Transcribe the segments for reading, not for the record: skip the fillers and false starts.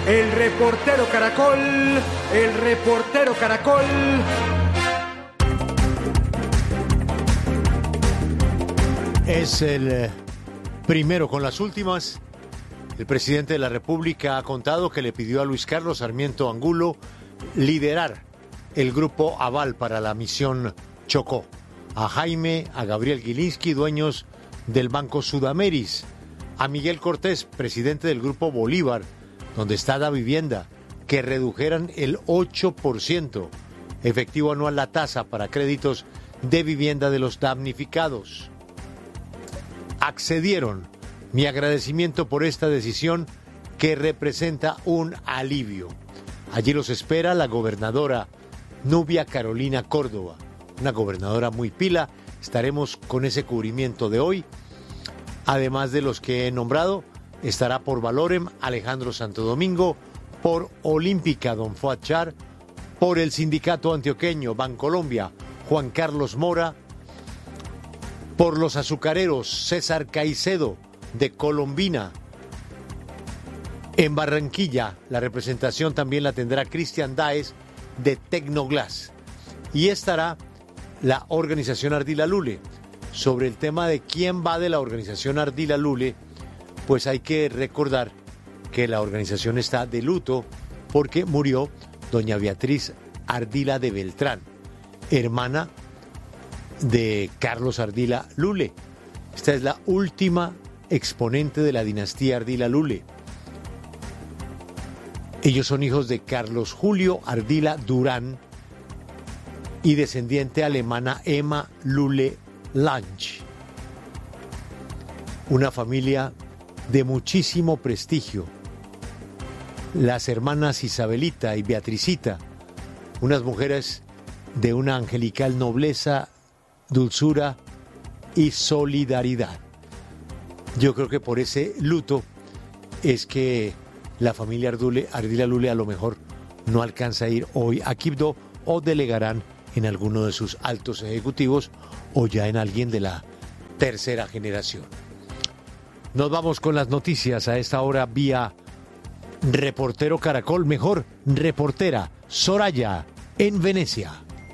El reportero Caracol, el reportero Caracol. Es el primero con las últimas. El presidente de la República ha contado que le pidió a Luis Carlos Sarmiento Angulo liderar el grupo aval para la misión Chocó. A Jaime, a Gabriel Gilinski, dueños del Banco Sudameris, a Miguel Cortés, presidente del Grupo Bolívar, donde está Da Vivienda, que redujeran el 8% efectivo anual la tasa para créditos de vivienda de los damnificados. Accedieron. Mi agradecimiento por esta decisión que representa un alivio. Allí los espera la gobernadora Nubia Carolina Córdoba, una gobernadora muy pila. Estaremos con ese cubrimiento de hoy. Además de los que he nombrado, estará por Valorem Alejandro Santo Domingo, por Olímpica Don Fuad Char, por el Sindicato Antioqueño Bancolombia Juan Carlos Mora, por los azucareros César Caicedo de Colombina. En Barranquilla la representación también la tendrá Cristian Dáez de Tecnoglass. Y estará la organización Ardila Lule. Sobre el tema de quién va de la organización Ardila Lule, pues hay que recordar que la organización está de luto porque murió doña Beatriz Ardila de Beltrán, hermana de Carlos Ardila Lule. Esta es la última exponente de la dinastía Ardila Lule. Ellos son hijos de Carlos Julio Ardila Durán y descendiente alemana Emma Lule Lange. Una familia de muchísimo prestigio. Las hermanas Isabelita y Beatricita, unas mujeres de una angelical nobleza, dulzura y solidaridad. Yo creo que por ese luto es que la familia Ardila Lule a lo mejor no alcanza a ir hoy a Quibdó o delegarán en alguno de sus altos ejecutivos o ya en alguien de la tercera generación. Nos vamos con las noticias a esta hora vía Reportero Caracol, mejor reportera Soraya en Venecia.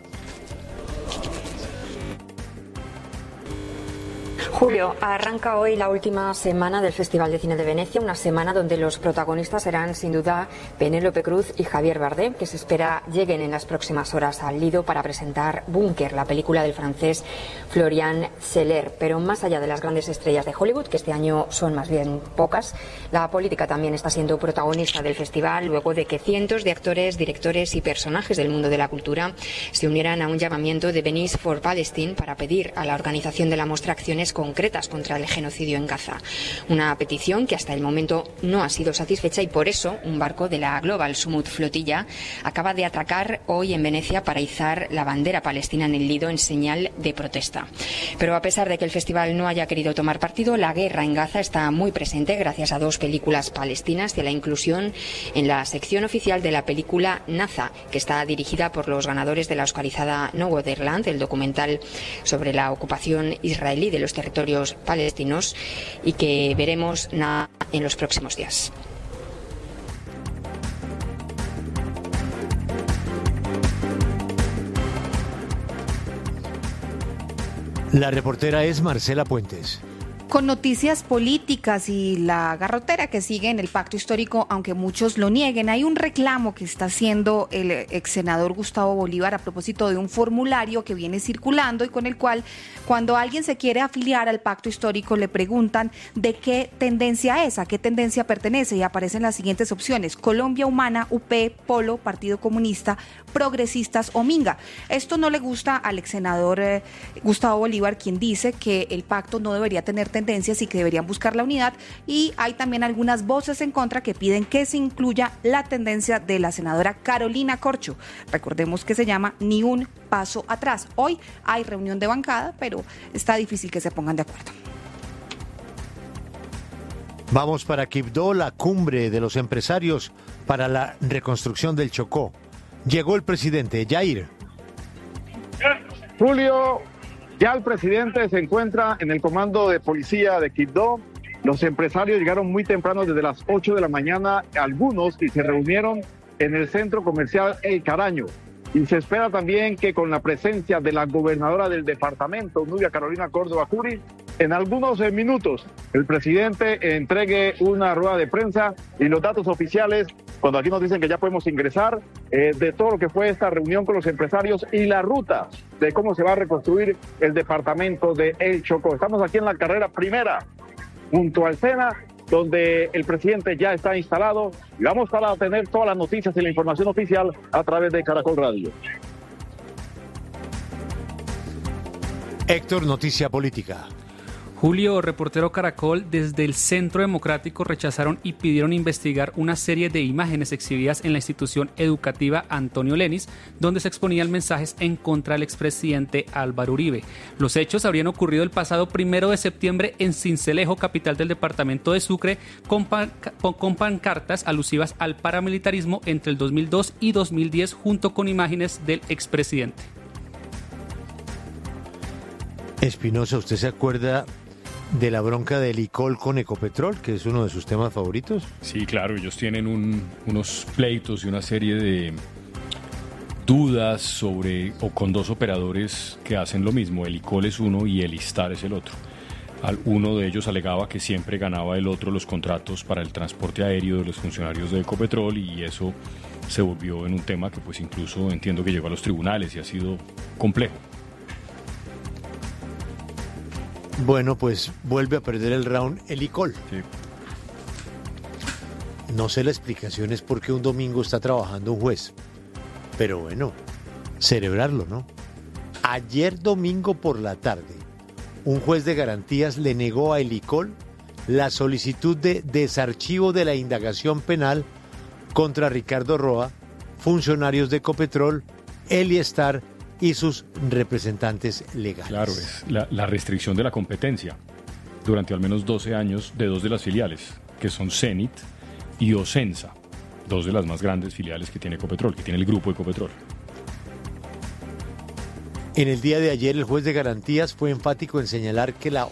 Julio, arranca hoy la última semana del Festival de Cine de Venecia, una semana donde los protagonistas serán sin duda Penélope Cruz y Javier Bardem, que se espera lleguen en las próximas horas al Lido para presentar Búnker, la película del francés Florian Zeller. Pero más allá de las grandes estrellas de Hollywood, que este año son más bien pocas, la política también está siendo protagonista del festival, luego de que cientos de actores, directores y personajes del mundo de la cultura se unieran a un llamamiento de Venice for Palestine para pedir a la organización de la muestra acciones concretas contra el genocidio en Gaza. Una petición que hasta el momento no ha sido satisfecha y por eso un barco de la Global Summit Flotilla acaba de atracar hoy en Venecia para izar la bandera palestina en el Lido en señal de protesta. Pero a pesar de que el festival no haya querido tomar partido, la guerra en Gaza está muy presente gracias a dos películas palestinas y a la inclusión en la sección oficial de la película Naza, que está dirigida por los ganadores de la oscarizada Noorderland, el documental sobre la ocupación israelí de los territorios palestinos, y que veremos en los próximos días. La reportera es Marcela Puentes. Con noticias políticas y la garrotera que sigue en el pacto histórico, aunque muchos lo nieguen, hay un reclamo que está haciendo el ex senador Gustavo Bolívar a propósito de un formulario que viene circulando y con el cual, cuando alguien se quiere afiliar al pacto histórico, le preguntan de qué tendencia es, a qué tendencia pertenece, y aparecen las siguientes opciones: Colombia Humana, UP, Polo, Partido Comunista, Progresistas o Minga. Esto no le gusta al ex senador Gustavo Bolívar, quien dice que el pacto no debería tener tendencias y que deberían buscar la unidad, y hay también algunas voces en contra que piden que se incluya la tendencia de la senadora Carolina Corcho. Recordemos que se llama Ni un paso atrás. Hoy hay reunión de bancada, pero está difícil que se pongan de acuerdo. Vamos para Quibdó, la cumbre de los empresarios para la reconstrucción del Chocó. Llegó el presidente Jair. Julio, ya el presidente se encuentra en el comando de policía de Quibdó Los empresarios llegaron muy temprano, desde las 8 de la mañana, algunos, y se reunieron en el centro comercial El Caraño. Y se espera también que con la presencia de la gobernadora del departamento, Nubia Carolina Córdoba Curi, en algunos minutos el presidente entregue una rueda de prensa y los datos oficiales, cuando aquí nos dicen que ya podemos ingresar, de todo lo que fue esta reunión con los empresarios y la ruta de cómo se va a reconstruir el departamento de El Chocó. Estamos aquí en la carrera primera, junto al SENA, donde el presidente ya está instalado, y vamos para tener todas las noticias y la información oficial a través de Caracol Radio. Héctor, noticia política. Julio, reportero Caracol, desde el Centro Democrático rechazaron y pidieron investigar una serie de imágenes exhibidas en la institución educativa Antonio Lenis, donde se exponían mensajes en contra del expresidente Álvaro Uribe. Los hechos habrían ocurrido el pasado 1 de septiembre en Sincelejo, capital del departamento de Sucre, con pancartas alusivas al paramilitarismo entre el 2002 y 2010, junto con imágenes del expresidente. Espinosa, ¿usted se acuerda de la bronca de Elicol con Ecopetrol, que es uno de sus temas favoritos? Sí, claro, ellos tienen unos pleitos y una serie de dudas sobre, o con dos operadores que hacen lo mismo. Elicol es uno y Elistar es el otro. Uno de ellos alegaba que siempre ganaba el otro los contratos para el transporte aéreo de los funcionarios de Ecopetrol, y eso se volvió en un tema que pues incluso entiendo que llegó a los tribunales y ha sido complejo. Bueno, pues vuelve a perder el round Elicol. Sí. No sé la explicación, es porque un domingo está trabajando un juez. Pero bueno, celebrarlo, ¿no? Ayer domingo por la tarde, un juez de garantías le negó a Elicol la solicitud de desarchivo de la indagación penal contra Ricardo Roa, funcionarios de Ecopetrol, Elistar y sus representantes legales. Claro, es la restricción de la competencia durante al menos 12 años de dos de las filiales, que son Cenit y Ocensa, dos de las más grandes filiales que tiene Ecopetrol, que tiene el grupo Ecopetrol. En el día de ayer, el juez de garantías fue enfático en señalar que la